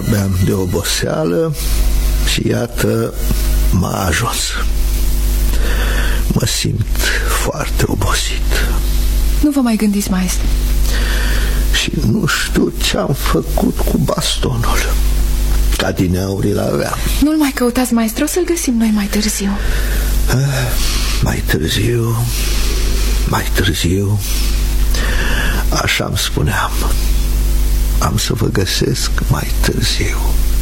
Vorbeam de oboseală și iată m-a ajuns. Mă simt foarte obosit. Nu vă mai gândiți, maestre? Și nu știu ce-am făcut cu bastonul. Ca adineauri l-aveam. Nu-l mai căutați, maestre, o să-l găsim noi mai târziu. Mai târziu. Așa-mi spuneam. Am să vă găsesc mai târziu.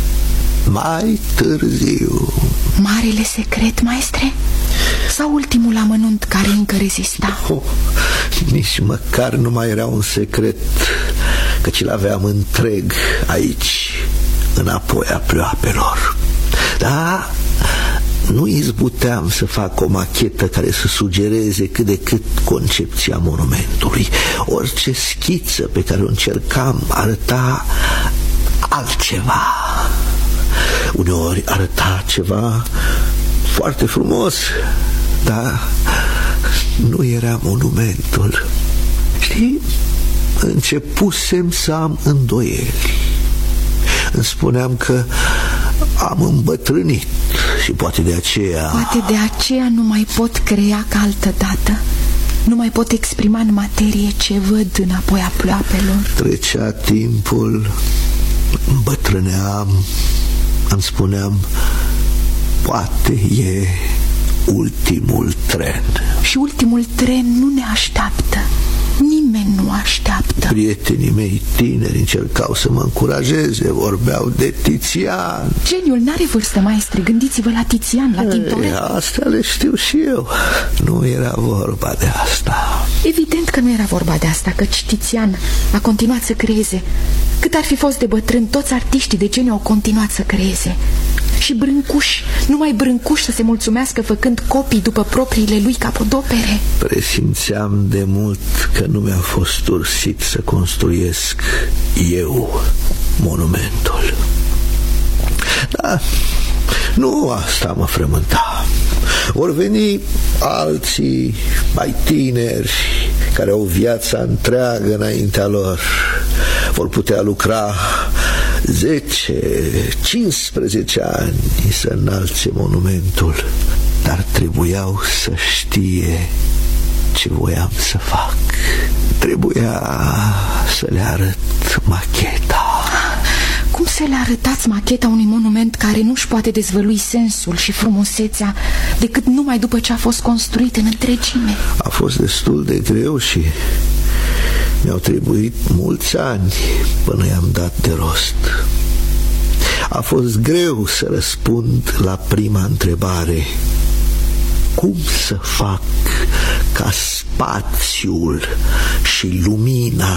Marele secret, maestre? Sau ultimul amănunt care încă rezista? Nici măcar nu mai era un secret, căci l-aveam întreg aici, înapoi a pleoapelor. Da, nu izbuteam să fac o machetă care să sugereze cât de cât concepția monumentului. Orice schiță pe care o încercam arăta altceva. Uneori arăta ceva foarte frumos, dar nu era monumentul. Știi, începusem să am îndoieli. Îmi spuneam că am îmbătrânit și poate de aceea nu mai pot crea ca altădată. Nu mai pot exprima în materie ce văd înapoi a ploapelor. Trecea timpul, îmbătrâneam, îmi spuneam, poate e ultimul tren. Și ultimul tren nu ne așteaptă. Nimeni nu așteaptă. Prietenii mei tineri încercau să mă încurajeze, vorbeau de Tizian. Geniul n-are vârstă, maestre, gândiți-vă la Tizian, la Tintoret. Asta le știu și eu. Nu era vorba de asta. Evident că nu era vorba de asta, căci Tizian a continuat să creeze. Cât ar fi fost de bătrân, toți artiștii de geniu au continuat să creeze. Și Brâncuș, numai Brâncuș să se mulțumească făcând copii după propriile lui capodopere. Presimțeam de mult că nu mi-a fost ursit să construiesc eu monumentul. Dar nu asta mă frământa. Vor veni alții mai tineri care au viața întreagă înaintea lor. Vor putea lucra 10-15 ani să înalțe monumentul, dar trebuiau să știe ce voiam să fac. Trebuia să le arăt macheta. Cum să le arătați macheta unui monument care nu-și poate dezvălui sensul și frumusețea decât numai după ce a fost construit în întregime? A fost destul de greu și mi-au trebuit mulți ani până i-am dat de rost. A fost greu să răspund la prima întrebare. Cum să fac ca spațiul și lumina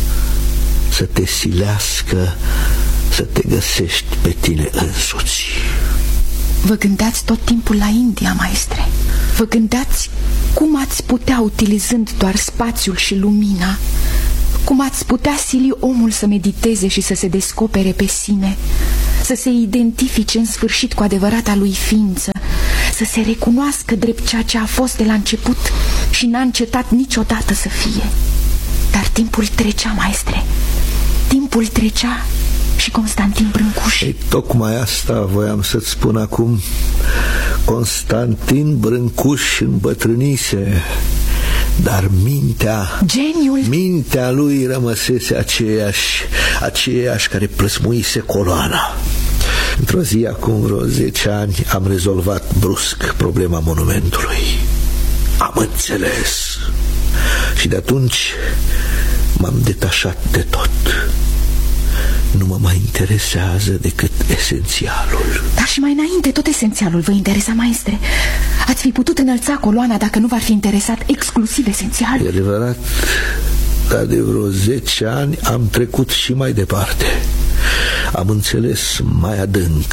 să te silească să te găsești pe tine însuți? Vă gândeați tot timpul la India, maestre? Vă gândeați cum ați putea, utilizând doar spațiul și lumina, cum ați putea sili omul să mediteze și să se descopere pe sine, să se identifice în sfârșit cu adevărata lui ființă, să se recunoască drept ceea ce a fost de la început și n-a încetat niciodată să fie. Dar timpul trecea, maestre. Timpul trecea și Constantin Brâncuș. Ei, tocmai asta voiam să-ți spun acum. Constantin Brâncuș îmbătrânise, dar mintea lui rămăsese aceeași care plăsmuise coloana. Într-o zi, acum vreo 10 ani, am rezolvat brusc problema monumentului. Am înțeles. Și de atunci m-am detașat de tot. Nu mă mai interesează decât esențialul. Dar și mai înainte tot esențialul vă interesa, maestre. Ați fi putut înălța coloana dacă nu v-ar fi interesat exclusiv esențialul. E adevărat, dar de vreo 10 ani am trecut și mai departe. Am înțeles mai adânc.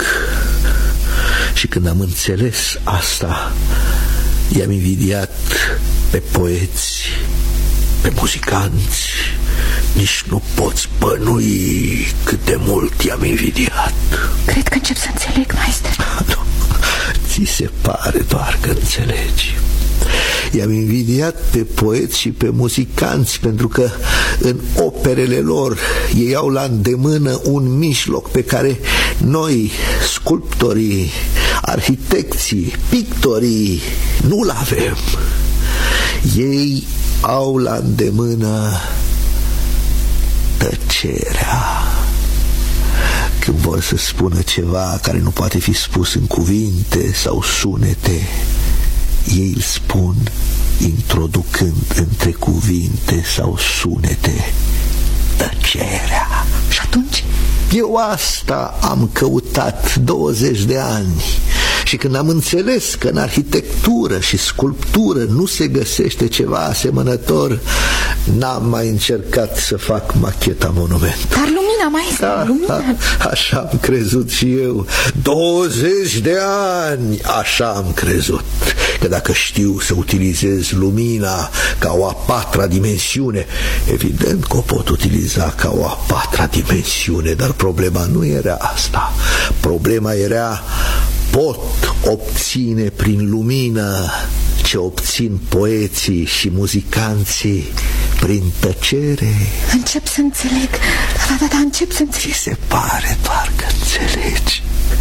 Și când am înțeles asta, i-am invidiat pe poeți, pe muzicanți. Nici nu poți bănui cât de mult i-am invidiat. Cred că încep să înțeleg, maestre. Nu, ți se pare doar că înțelegi. I-am invidiat pe poeți și pe muzicanți pentru că în operele lor ei au la îndemână un mijloc pe care noi, sculptorii, arhitecții, pictorii, nu-l avem. Ei au la îndemână tăcerea. Când vor să spună ceva care nu poate fi spus în cuvinte sau sunete, ei îl spun introducând între cuvinte sau sunete tăcerea. Și atunci? Eu asta am căutat 20 de ani. Și când am înțeles că în arhitectură și sculptură nu se găsește ceva asemănător, n-am mai încercat să fac macheta monumentului. Dar lumina, maestre, lumina... Așa am crezut și eu. 20 de ani așa am crezut. Că dacă știu să utilizez lumina ca o a patra dimensiune, evident că o pot utiliza ca o a patra dimensiune, dar problema nu era asta. Problema era: pot obține prin lumină ce obțin poeții și muzicanții prin tăcere. Încep să înțeleg. Da, încep să înțeleg. Ți se pare doar că înțelegi.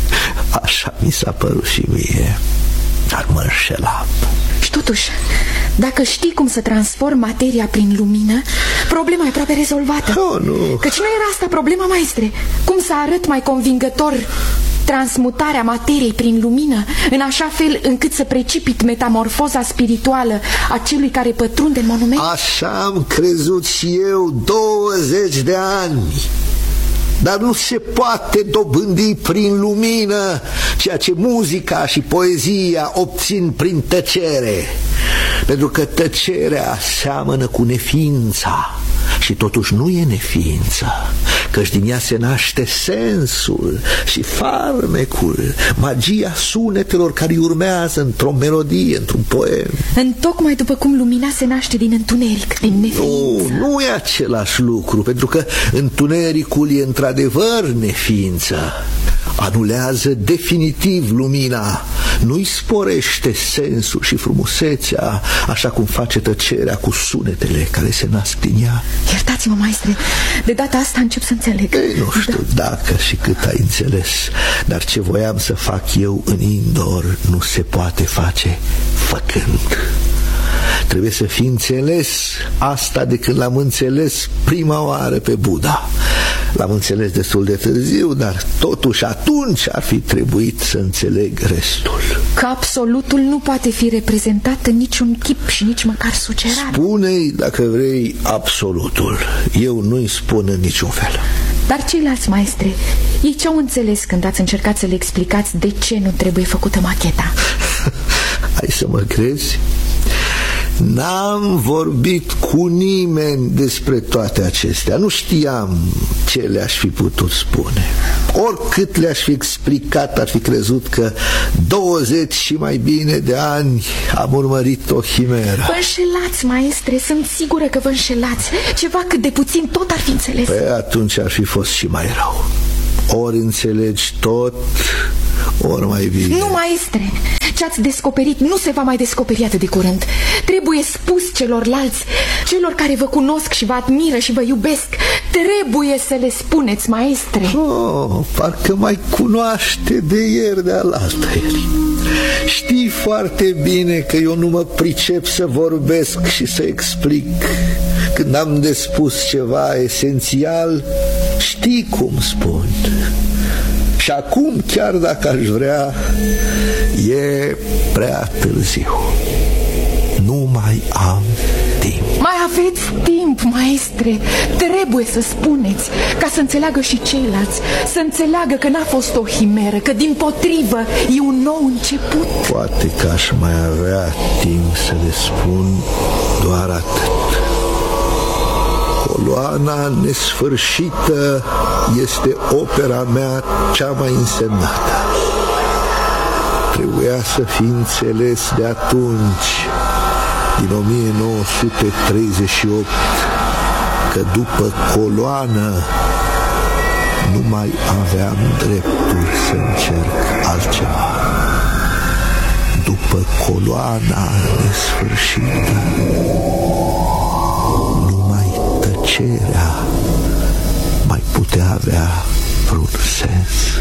Așa mi s-a părut și mie, dar mă înșelam. Și totuși, dacă știi cum să transform materia prin lumină, problema e aproape rezolvată. Oh, nu. Căci nu era asta problema, maestre. Cum să arăt mai convingător transmutarea materiei prin lumină, în așa fel încât să precipit metamorfoza spirituală a celui care pătrunde în monument? Așa am crezut și eu 20 de ani. Dar nu se poate dobândi prin lumină ceea ce muzica și poezia obțin prin tăcere. Pentru că tăcerea seamănă cu neființa. Și totuși nu e neființă, căci din ea se naște sensul și farmecul, magia sunetelor care urmează într-o melodie, într-un poem. Întocmai după cum lumina se naște din întuneric, din neființă. Nu e același lucru, pentru că întunericul e într-adevăr neființă. Anulează definitiv lumina, nu-i sporește sensul și frumusețea, așa cum face tăcerea cu sunetele care se nasc din ea. Iertați-mă, maestre, de data asta încep să înțeleg. Ei, nu știu dacă și cât ai înțeles, dar ce voiam să fac eu în Indor nu se poate face făcând. Trebuie să fi înțeles asta de când l-am înțeles prima oară pe Buddha. L-am înțeles destul de târziu, dar totuși atunci ar fi trebuit să înțeleg restul. Că absolutul nu poate fi reprezentat în niciun chip și nici măcar sugerat. Spune-i, dacă vrei, absolutul. Eu nu-i spun în niciun fel. Dar ceilalți maestre, ei ce-au înțeles când ați încercat să le explicați de ce nu trebuie făcută macheta? Hai să mă crezi? N-am vorbit cu nimeni despre toate acestea. Nu știam ce le-aș fi putut spune. Oricât le-aș fi explicat, ar fi crezut că 20 și mai bine de ani am urmărit o chimeră. Vă înșelați, maestre, sunt sigură că vă înșelați. Ceva cât de puțin tot ar fi înțeles. Păi atunci ar fi fost și mai rău. Ori înțelegi tot, ori mai bine. Nu, maestre, ce ați descoperit nu se va mai descoperi atât de curând. Trebuie spus celorlalți, celor care vă cunosc și vă admiră și vă iubesc. Trebuie să le spuneți, maestre. Oh, parcă mai cunoaște de ieri de alaltăieri. Știi foarte bine că eu nu mă pricep să vorbesc și să explic. Când am de spus ceva esențial, știi cum spun. Și acum, chiar dacă aș vrea, e prea târziu. Nu mai am timp. Mai aveți timp, maestre. Trebuie să spuneți, ca să înțeleagă și ceilalți. Să înțeleagă că n-a fost o himeră, că dimpotrivă e un nou început. Poate că aș mai avea timp să le spun doar atât. Coloana nesfârșită este opera mea cea mai însemnată. Trebuia să fi înțeles de atunci, din 1938, că după coloană nu mai aveam dreptul să încerc altceva. după coloana nesfârșită, numai tăcerea mai putea avea vreun sens.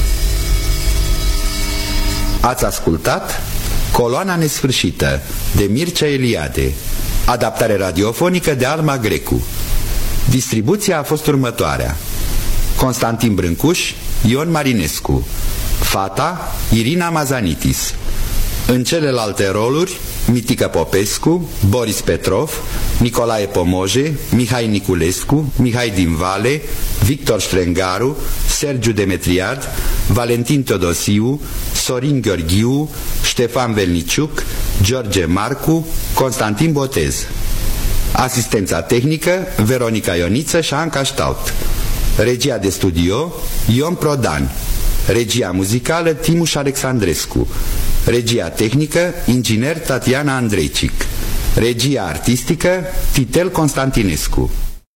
Ați ascultat Coloana nesfârșită de Mircea Eliade, adaptare radiofonică de Alma Grecu. Distribuția a fost următoarea: Constantin Brâncuș, Ion Marinescu, fata Irina Mazanitis. În celelalte roluri, Mitică Popescu, Boris Petrov, Nicolae Pomoje, Mihai Niculescu, Mihai din Vale, Victor Ștrengaru, Sergiu Demetriad, Valentin Teodosiu, Sorin Gheorghiu, Ștefan Velniciuc, George Marcu, Constantin Botez. Asistența tehnică, Veronica Ioniță și Anca Ștaut. Regia de studio, Ion Prodan. Regia muzicală, Timuș Alexandrescu. Regia tehnică, inginer Tatiana Andreicic. Regia artistică, Titel Constantinescu.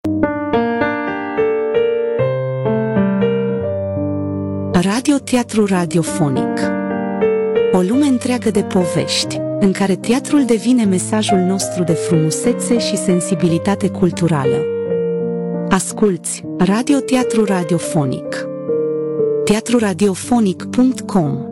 Radio Teatru Radiofonic. O lume întreagă de povești, în care teatrul devine mesajul nostru de frumusețe și sensibilitate culturală. Asculți Radio Teatru Radiofonic. teatruradiofonic.com